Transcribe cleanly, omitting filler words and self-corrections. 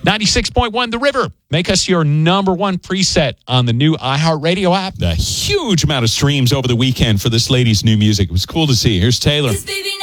96.1 The River. Make us your number one preset on the new iHeartRadio app. A huge amount of streams over the weekend for this lady's new music. It was cool to see. Here's Taylor.